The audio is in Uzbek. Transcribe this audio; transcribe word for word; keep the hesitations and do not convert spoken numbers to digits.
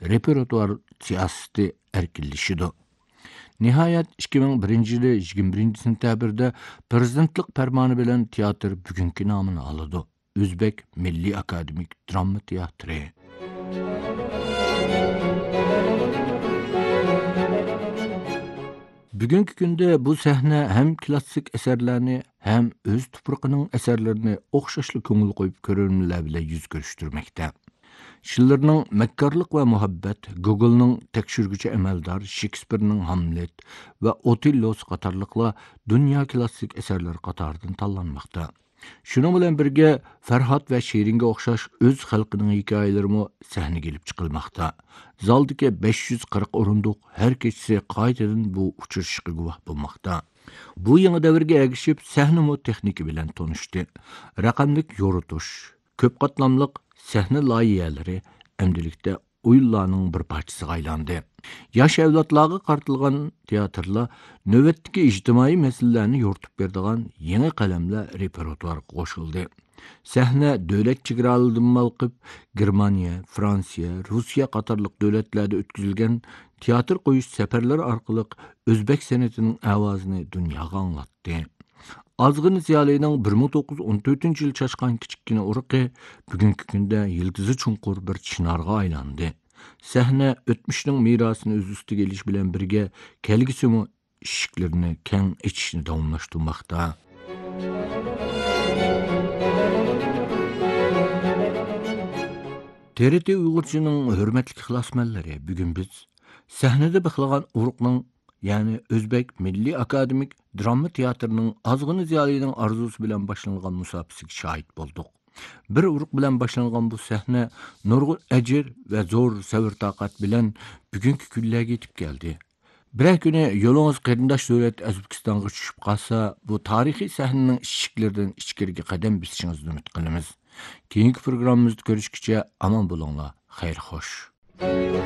repertuar siyosati erkinleşidi. Nihayet ikki ming birinchi yili yigirma birinchi sentyabrda prezidentlik farmoni bilan teatr bugungi nomini oladi. O'zbek Milliy akademik drama teatri. Bugungi kunda bu sahna hem klassik eserlerini hem öz tuprağının eserlerini o'xshashli ko'ngil qo'yib ko'ruvchilar bilan yuz ko'rishtirmoqda. Schillerning Makkarlik va muhabbat, Gogolning tekshirguchi amaldor, Shakespearening Hamlet va Otello qatorliqlar dunyo klassik eserlari qatoridan tanlanmoqda. Shuning bilan birga Farhod va Shiringa o'xshash o'z xalqining hikoyalari sahnaga kelib chiqilmoqda. Zaldagi besh yuz qirq o'rindiq har kechasi qaytadan bu uchrashishga guvoh bo'lmoqda. Bu yangi davrga ergishib sahna texnika bilan tanishdi. Raqamlik yoritish, ko'p qatlamliq sahna loyihalari endilikda o'yinlarning bir parchasiga aylandi. Yosh avlodlarga qaratilgan teatrlar navbatdagi ijtimoiy masalalarni yoritib beradigan yangi qalamlar repertuarga qo'shildi. Sahna davlat chegaralaridan malqib Germaniya, Fransiya, Rossiya qatorliq davlatlarda o'tkazilgan teatr qo'yish safarlari orqali o'zbek san'atining ovozini dunyoga anglatdi. Azgın ziyalining bir ming to'qqiz yuz o'n to'rtinchi yil chashqan kichikkina urug'i bugungi kunda yildizi chunqur bir chinorga aylandi. Sahna o'tmishning merosini o'z ustiga elish bilan birga kelgusimi eshiklarni keng ochishni davomlashtirmoqda. T R T Uyg'urchaning hurmatli ixlosmandlari, bugun biz sahnada bixlagan urug'ning yani Özbek Milliy akademik drama teatrining azg'ini ziyolining orzusi bilan boshlangan musobaqasiga shohid bo'ldik. Bir urug' bilan boshlangan bu sahna nurg'un ajr va zo'r sabr toqat bilan bugungi kunlarga yetib keldi. Bir kuni yo'lingiz qarindosh davlat O'zbekistonga tushib qolsa, bu tarixiy sahnaning eshiklaridan ichkariga qadam bosishingizni umid qilamiz. Keyingi programmamizda ko'rishguncha omon bo'linglar. Xayr xo'sh.